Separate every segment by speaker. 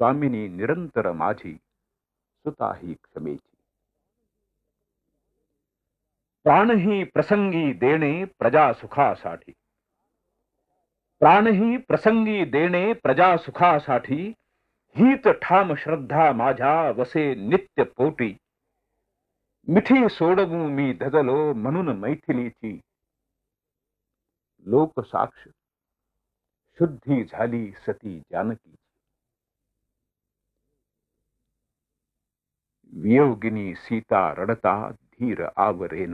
Speaker 1: स्वामिनी निरंतर माझी सुता ही क्षमेची. प्राणही प्रसंगी देणे प्रजा सुखासाठी. प्राणही प्रसंगी देणे प्रजा सुखासाठी. हीच ठाम श्रद्धा माझ्या वसे नित्य पोटी. मिठी सोडवू मी धजलो म्हणून मैथिलीची. लोकसाक्ष शुद्धी झाली सती जानकी. वियोगिनी सीता रडता धीर आवरेना.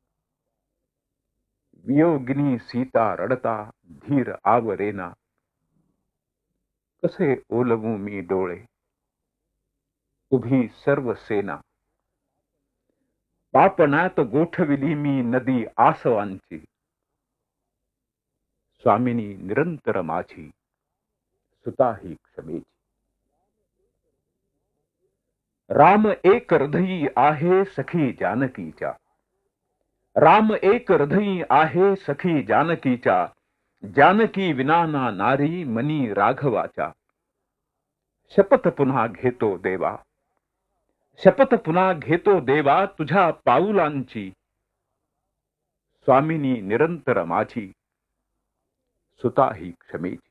Speaker 1: वियोगिनी सीता रडता धीर आवरेना. कसे ओलवू मी डोळे उभी सर्व सेना. पापणात गोठविली मी नदी आसवांची. स्वामिनी निरंतर माझी सुता ही क्षमेची. राम एक हृदयी आहे सखी जानकीच्या. राम एक हृदयी आहे सखी जानकीच्या. जानकी विनाना नारी मनी राघवाच्या. शपथ पुन्हा घेतो देवा. शपथ पुन्हा घेतो देवा तुझ्या पाऊलांची. स्वामिनी निरंतर माझी सुता ही क्षमेची.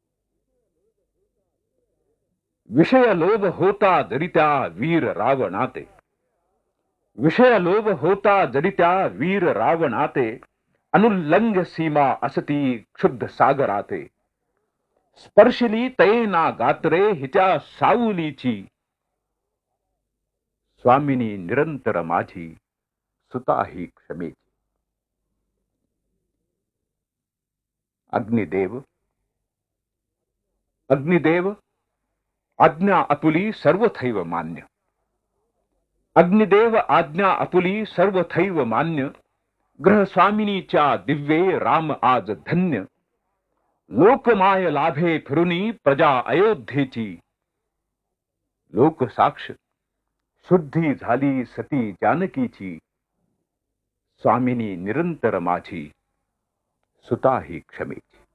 Speaker 1: विषय लोभ होता जरित्या वीर रावणाते. विषय लोभ होता जरित्या वीर रावणाते. अनुल्लंघ्य सीमा असती क्षुब्ध सागराते. स्पर्शिली तैना गात्रे हिच्या सावलीची. स्वामिनी निरंतर माझी सुता ही क्षमेची. अग्निदेव अग्निदेव आज्ञा आपुली सर्वथैव मान्य. अग्निदेव आज्ञा आपुली सर्वथैव मान्य. ग्रहस्वामिनीच्या दिव्ये राम आज धन्य. लोकमाय लाभे फिरुनी प्रजा अयोध्येची. लोकसाक्ष शुद्धी झाली सती जानकीची. स्वामिनी निरंतर माझी सुता ही क्षमेची.